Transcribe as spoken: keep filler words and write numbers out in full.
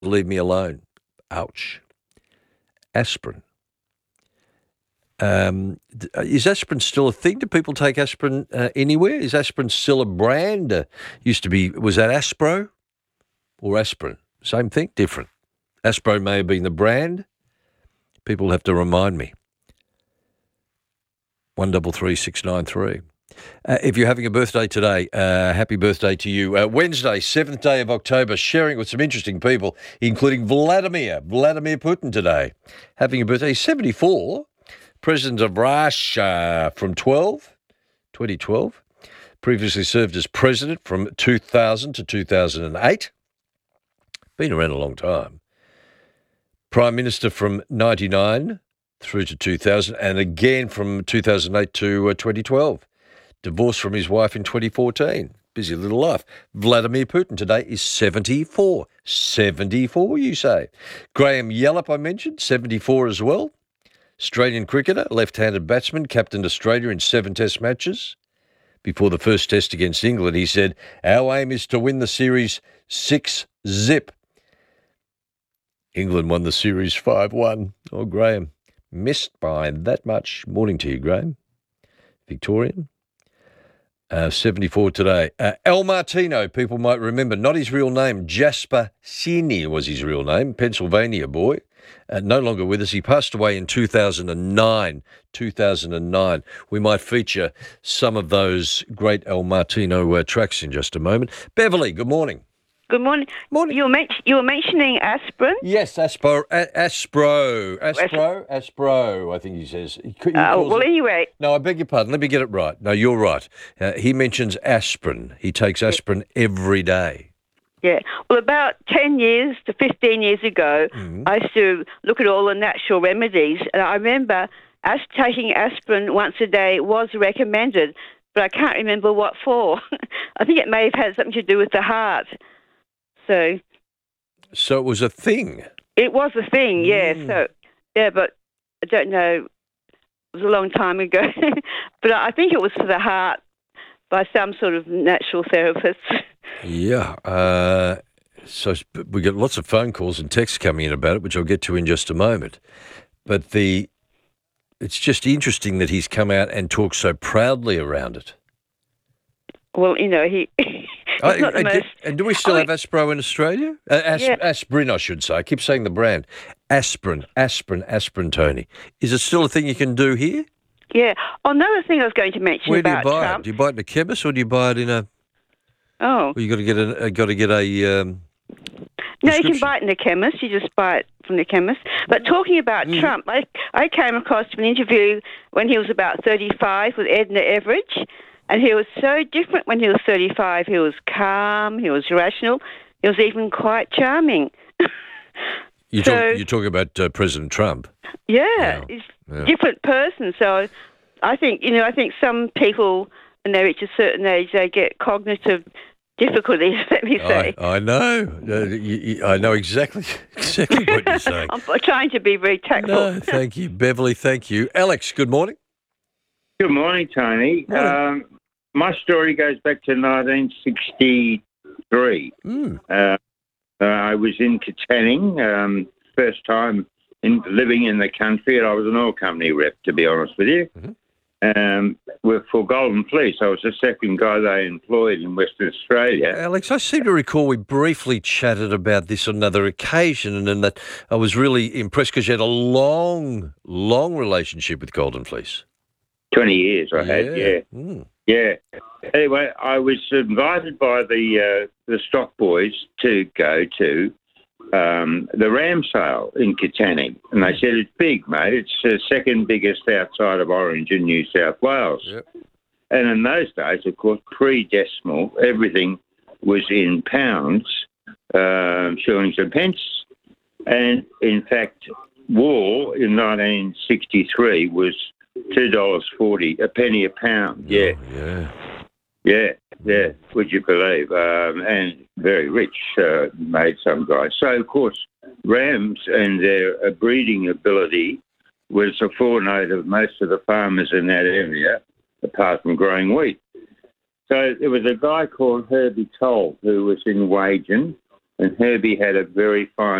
leave me alone. Ouch. Aspirin. Um, is aspirin still a thing? Do people take aspirin uh, anywhere? Is aspirin still a brand? Uh, used to be, was that Aspro or aspirin? Same thing, different. Aspro may have been the brand. People have to remind me. one double three six nine three. Uh, if you're having a birthday today, uh, happy birthday to you. Uh, Wednesday, seventh day of October, sharing with some interesting people, including Vladimir, Vladimir Putin today. Having a birthday, he's seventy-four, president of Russia from twelve, twenty twelve. Previously served as president from two thousand to two thousand eight. Been around a long time. Prime Minister from ninety-nine through to two thousand, and again from two thousand eight to uh, twenty twelve. Divorced from his wife in twenty fourteen. Busy little life. Vladimir Putin today is seventy-four. seventy-four, you say. Graham Yallop, I mentioned, seventy-four as well. Australian cricketer, left-handed batsman, captained Australia in seven test matches. Before the first test against England, he said, "Our aim is to win the series six zip. England won the series five one. Oh, Graham, missed by that much. Morning to you, Graham. Victorian. Uh, seventy-four today. Uh, El Martino, people might remember, not his real name. Jasper Senior was his real name, Pennsylvania boy. Uh, no longer with us. He passed away in two thousand nine. two thousand nine. We might feature some of those great El Martino uh, tracks in just a moment. Beverly, good morning. Good morning. Morning. You were, men- you were mentioning aspirin? Yes, Aspro, a- Aspro, Aspro, Aspro, I think he says. He, he Uh, calls well, it- anyway. No, I beg your pardon. Let me get it right. No, you're right. Uh, he mentions aspirin. He takes aspirin every day. Yeah. Well, about ten years to fifteen years ago, Mm-hmm. I used to look at all the natural remedies, and I remember as taking aspirin once a day was recommended, but I can't remember what for. I think it may have had something to do with the heart. So So it was a thing. it was a thing, yeah. Mm. So, yeah, but I don't know. It was a long time ago. But I think it was for the heart by some sort of natural therapist. Yeah. Uh, so we get lots of phone calls and texts coming in about it, which I'll get to in just a moment. But the it's just interesting that he's come out and talked so proudly around it. Well, you know, he... Uh, It's not the and, most... and do we still Oh, have Aspro in Australia? Uh, as, Yeah. Aspirin, I should say. I keep saying the brand. Aspirin, aspirin, aspirin, Tony. Is it still a thing you can do here? Yeah. Oh, another thing I was going to mention Where do you about buy Trump... it? Do you buy it in a chemist or do you buy it in a? Oh. Well, you got to get a. uh, Got to get a. Um, No, you can prescription. buy it in the chemist. You just buy it from the chemist. But talking about Mm. Trump, I, I came across an interview when he was about thirty-five with Edna Everage, and he was so different when he was thirty-five. He was calm, he was rational, he was even quite charming. You So- talk, you're talking about uh, President Trump. Yeah, Yeah, he's yeah. a different person. So I think, you know, I think some people, when they reach a certain age, they get cognitive difficulties, let me say. I, I know. Uh, you, you, I know exactly exactly what you're saying. I'm trying to be very tactful. No, thank you, Beverly. Thank you, Alex. Good morning. Good morning, Tony. Morning. Um, my story goes back to nineteen sixty-three. Mm. Uh, uh, I was in Katanning, um, first time in living in the country, and I was an oil company rep, to be honest with you. Mhm. Um, with, for Golden Fleece, I was the second guy they employed in Western Australia. Alex, I seem to recall we briefly chatted about this on another occasion, and that I was really impressed because you had a long, long relationship with Golden Fleece. twenty years I had, yeah. Mm. Yeah. Anyway, I was invited by the uh, the stock boys to go to um, the ram sale in Katanning. And they said, it's big, mate. It's the second biggest outside of Orange in New South Wales. Yep. And in those days, of course, pre-decimal, everything was in pounds, um, shillings and pence. And, in fact, wool in nineteen sixty-three was two dollars forty, a penny a pound. Yeah. Oh, yeah. Yeah, yeah, would you believe? Um, and very rich, uh, made some guys. So, of course, rams and their uh, breeding ability was a forenote of most of the farmers in that area, apart from growing wheat. So there was a guy called Herbie Toll who was in Wagen, and Herbie had a very fine